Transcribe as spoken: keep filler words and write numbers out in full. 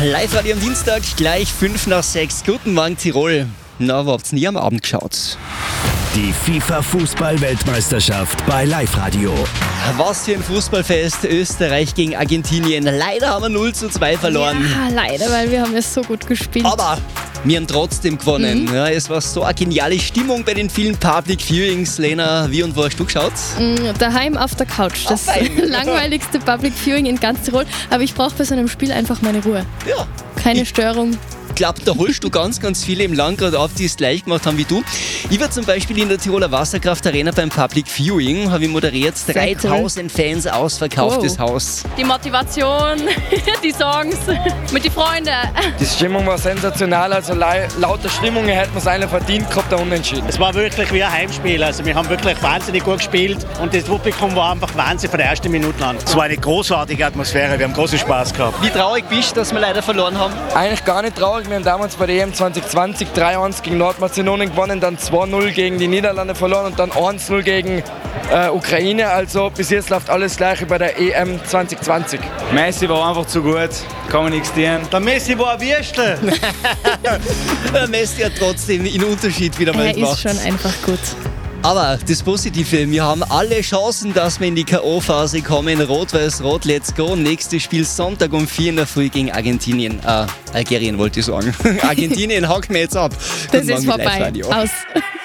Live-Radio am Dienstag, gleich fünf nach sechs. Guten Morgen, Tirol. Na, wo habt ihr nie am Abend geschaut? Die FIFA-Fußball-Weltmeisterschaft bei Live-Radio. Was für ein Fußballfest, Österreich gegen Argentinien. Leider haben wir null zu zwei verloren. Ja, leider, weil wir haben es so gut gespielt. Aber wir haben trotzdem gewonnen. Mhm. Ja, es war so eine geniale Stimmung bei den vielen Public Viewings. Lena, wie und wo hast du geschaut? Mhm, daheim auf der Couch. Das langweiligste Public Viewing in ganz Tirol. Aber ich brauche bei so einem Spiel einfach meine Ruhe. Ja. Keine ich Störung. Ich glaube, da holst du ganz, ganz viele im Land gerade auf, die es gleich gemacht haben wie du. Ich war zum Beispiel in der Tiroler Wasserkraft Arena beim Public Viewing, habe ich moderiert, dreitausend cool. Fans, ausverkauftes wow. Haus. Die Motivation, die Songs mit den Freunden. Die Stimmung war sensational, also lauter Stimmung hätten wir es eigentlich verdient gehabt, der Unentschieden. Es war wirklich wie ein Heimspiel, also wir haben wirklich wahnsinnig gut gespielt und das Publikum war einfach Wahnsinn von der ersten Minute an. Es war eine großartige Atmosphäre, wir haben großen Spaß gehabt. Wie traurig bist du, dass wir leider verloren haben? Eigentlich gar nicht traurig. Wir haben damals bei der E M zwanzig zwanzig drei eins gegen Nordmazedonien gewonnen, dann zwei null gegen die Niederlande verloren und dann eins null gegen äh, Ukraine. Also bis jetzt läuft alles Gleiche bei der E M zwanzig zwanzig. Messi war einfach zu gut, kann man nichts tun. Der Messi war ein Würstel. Der Messi hat trotzdem einen Unterschied wieder mal gemacht. Er ist schon einfach gut. Aber das Positive, wir haben alle Chancen, dass wir in die K O-Phase kommen. Rot-Weiß-Rot, let's go. Nächstes Spiel Sonntag um vier in der Früh gegen Argentinien. Äh, Algerien wollte ich sagen. Argentinien haken wir jetzt ab. Das ist vorbei. Aus.